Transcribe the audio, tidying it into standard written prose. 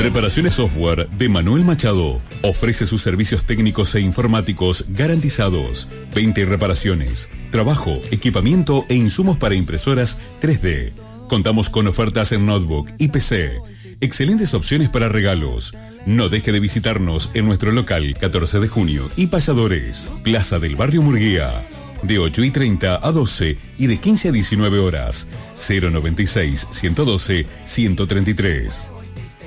Reparaciones Software de Manuel Machado. Ofrece sus servicios técnicos e informáticos garantizados. 20 reparaciones, trabajo, equipamiento e insumos para impresoras 3D. Contamos con ofertas en notebook y PC. Excelentes opciones para regalos. No deje de visitarnos en nuestro local 14 de junio y Payadores, Plaza del Barrio Murguía. De 8:30 a 12 y de 15 a 19 horas. 096 112 133.